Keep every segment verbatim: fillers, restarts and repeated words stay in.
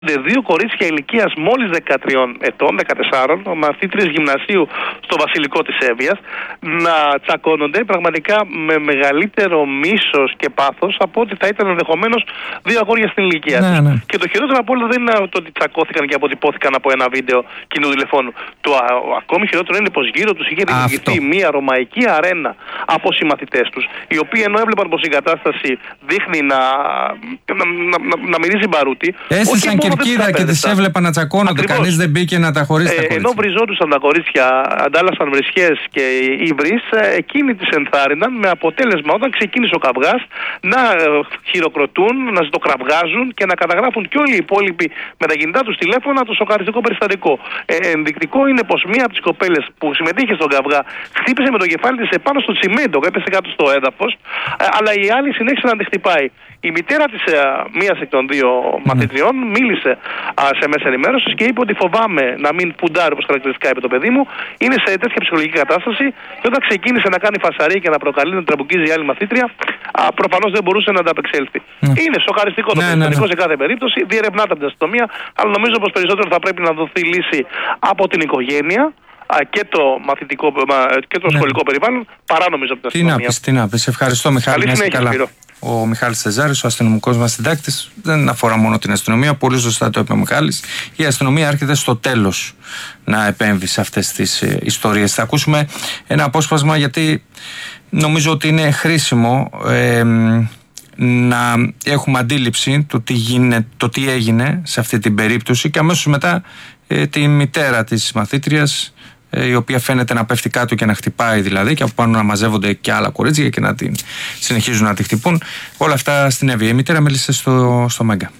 Δύο κορίτσια ηλικίας μόλις δεκατρία ετών, δεκατέσσερα, μαθήτριες γυμνασίου στο Βασιλικό της Εύβοιας, να τσακώνονται πραγματικά με μεγαλύτερο μίσος και πάθος από ότι θα ήταν ενδεχομένως δύο αγόρια στην ηλικία ναι, τους. Ναι. Και το χειρότερο από όλα δεν είναι το ότι τσακώθηκαν και αποτυπώθηκαν από ένα βίντεο κοινού τηλεφώνου. Το α, ακόμη χειρότερο είναι πως γύρω τους είχε δημιουργηθεί μια ρωμαϊκή αρένα από συμμαθητές τους, οι οποίοι ενώ έβλεπαν πως η κατάσταση δείχνει να, να, να, να, να μυρίζει μπαρούτι. Έστησαν κερκίδα και τις έβλεπαν να τσακώνονται. Κανείς δεν μπήκε να τα χωρίσει. Ε, ενώ βριζόντουσαν τα κορίτσια, αντάλλασαν βρισχές και οι βρύς, εκείνοι τις ενθάρρυναν με αποτέλεσμα όταν ξεκίνησε ο καυγάς να χειροκροτούν, να ζητοκραυγάζουν και να καταγράφουν και όλοι οι υπόλοιποι με τα κινητά τους τηλέφωνα το σοκαριστικό περιστατικό. Ε, ενδεικτικό είναι πως μία από τις κοπέλες που συμμετείχε στον καυγά χτύπησε με το κεφάλι της επάνω στο τσιμέντο, έπεσε κάτω στο έδαφος, αλλά η άλλη συνέχισε να τη χτυπάει. Η μητέρα της μίας εκ των δύο mm. μαθητριών μίλησε α, σε μέσα ενημέρωσης και είπε ότι φοβάμαι να μην πουντάρει, όπως χαρακτηριστικά είπε το παιδί μου, είναι σε τέτοια ψυχολογική κατάσταση και όταν ξεκίνησε να κάνει φασαρί και να προκαλεί να τραμπουκίζει η άλλη μαθήτρια, α, προφανώς δεν μπορούσε να ανταπεξέλθει. Mm. Είναι σοκαριστικό το ναι, περιστατικό ναι, ναι. σε κάθε περίπτωση, διερευνάται από την αστυνομία, αλλά νομίζω πως περισσότερο θα πρέπει να δοθεί λύση από την οικογένεια και το μαθητικό και το ναι. σχολικό περιβάλλον, παρά νομίζω από την αστυνομία. Τι να πεις, τι να πεις. Ευχαριστώ, Μιχάλη. Καλή συνέχεια. Ο Μιχάλης Τεζάρης, ο αστυνομικός μας συντάκτης, δεν αφορά μόνο την αστυνομία, πολύ σωστά το είπε ο Μιχάλης. Η αστυνομία έρχεται στο τέλος να επέμβει σε αυτές τις ε, ιστορίες. Θα ακούσουμε ένα απόσπασμα γιατί νομίζω ότι είναι χρήσιμο ε, να έχουμε αντίληψη το τι, γίνεται, το τι έγινε σε αυτή την περίπτωση και αμέσως μετά ε, τη μητέρα της μαθήτριας, η οποία φαίνεται να πέφτει κάτω και να χτυπάει δηλαδή και από πάνω να μαζεύονται και άλλα κορίτσια και να την συνεχίζουν να τη χτυπούν. Όλα αυτά στην Εύβοια. Η μητέρα μίλησε στο, στο Μέγκα.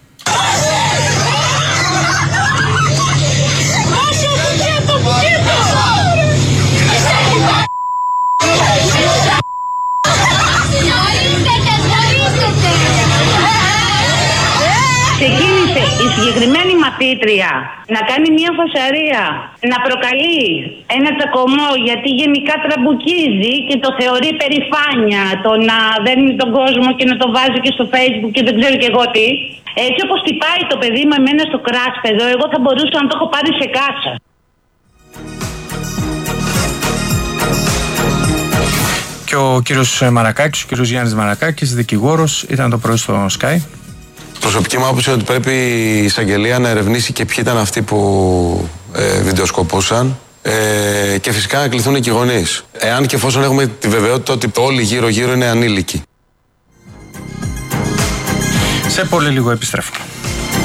Ξεκίνησε η συγκεκριμένη μαθήτρια να κάνει μια φασαρία, να προκαλεί ένα τσακωμό γιατί γενικά τραμπουκίζει και το θεωρεί περηφάνεια το να δένει τον κόσμο και να το βάζει και στο Facebook και δεν ξέρω και εγώ τι. Έτσι όπως τυπάει το παιδί με εμένα στο κράσπεδο, εγώ θα μπορούσα να το έχω πάρει σε κάσα. Και ο κύριος Μαρακάκης, ο κύριος Γιάννης Μαρακάκης, δικηγόρος, ήταν το πρωί στο Sky. Προσωπική μου άποψη είναι ότι πρέπει η εισαγγελία να ερευνήσει και ποιοι ήταν αυτοί που ε, βιντεοσκοπούσαν ε, και φυσικά να κληθούν και οι γονείς. Εάν και εφόσον έχουμε τη βεβαιότητα ότι όλοι γύρω-γύρω είναι ανήλικοι. Σε πολύ λίγο επιστρέφω.